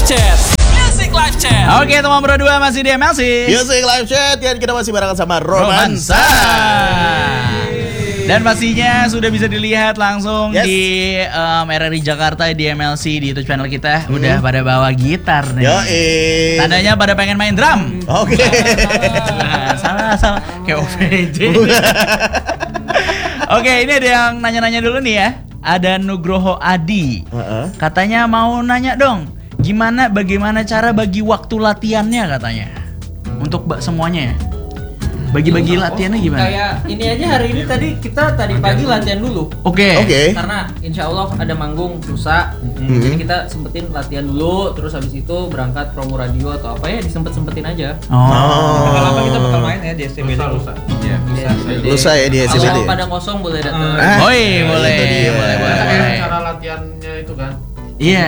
Chat. Music Live Chat. Oke, teman berdua masih di MLC Music Live Chat dan kita masih barengan sama Romansa. Dan pastinya sudah bisa dilihat langsung Yes. di RRI Jakarta di MLC di YouTube channel kita. Udah pada bawa gitar nih. Yoi. Tandanya pada pengen main drum. Oke. Salah kayak OVJ. Oke, ini ada yang nanya-nanya dulu nih ya. Ada Nugroho Adi. Katanya mau nanya dong, bagaimana cara bagi waktu latihannya katanya. Untuk semuanya ya. Bagi-bagi latihannya gimana? Kayak ini aja hari ini kita tadi pagi latihan dulu. Oke. Karena insya Allah ada manggung lusa. Jadi kita sempetin latihan dulu, terus habis itu berangkat promo radio atau apa ya disempet-sempetin aja. Lama-lama kita bakal main ya di SCBD. Lusa ya di SCBD. Kalau pada kosong boleh datang. Boleh. Cara latihannya itu kan. Iya.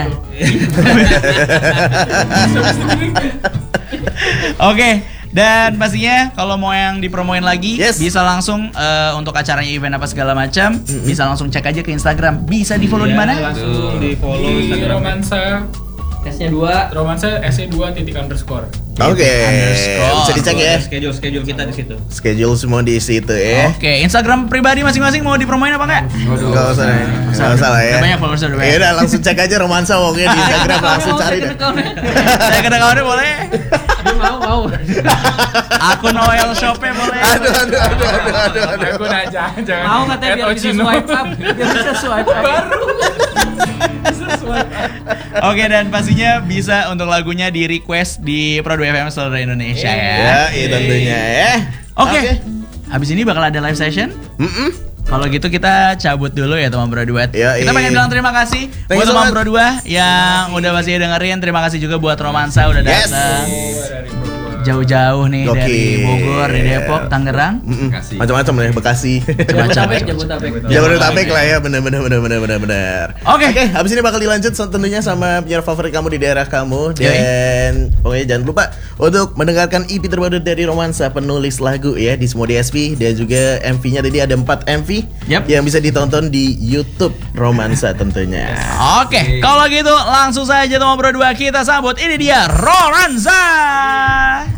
Oke. Dan pastinya kalau mau yang dipromoin lagi bisa langsung untuk acaranya event apa segala macam bisa langsung cek aja ke Instagram. Bisa di follow di mana? Langsung di follow Instagram Romansa. Tesnya 2. Romansa SE2__. Oke. Bisa dicek ya. Schedule kita di situ. Schedule semua di situ ya. Oke, Instagram pribadi masing-masing mau dipromoin apa enggak? Enggak usah lah ya. Udah banyak followers udah banyak. Ya udah langsung cek aja Romansa pokoknya di Instagram langsung cari deh. Saya ke account boleh. Mau. Akun Noel Shop-nya boleh. Aduh. Akun aja, jangan. Mau katanya biar bisa swipe up. Baru. Oke, dan pastinya bisa untuk lagunya di request di Pro 2 FM seluruh Indonesia ya. Ya, tentunya ya. Oke. Habis ini bakal ada live session. Kalau gitu kita cabut dulu ya teman Pro 2. Kita pengen bilang terima kasih buat teman Pro 2 yang udah masih dengerin. Terima kasih juga buat Romansa udah datang. Jauh-jauh nih dari Bogor, dari Depok, Tangerang. Macam-macam ya, Bekasi. Jabodetabek lah ya, bener. Oke, habis ini bakal dilanjut tentunya sama penyiar favorit kamu di daerah kamu. Dan pokoknya jangan lupa untuk mendengarkan EP terbaru dari Romansa, penulis lagu ya di semua DSP. Dan juga MV-nya tadi ada 4 MV yang bisa ditonton di YouTube Romansa tentunya. Oke, kalau gitu langsung saja teman Pro 2 kita sambut. Ini dia Romansa.